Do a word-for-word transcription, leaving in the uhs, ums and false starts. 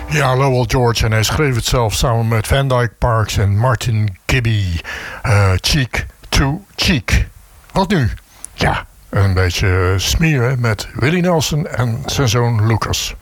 Ja, Lowell George. En hij schreef het zelf samen met Van Dyke Parks en Martin Gibby. Uh, cheek to Cheek. Wat nu? Ja, een beetje smeren met Willie Nelson en zijn zoon Lucas.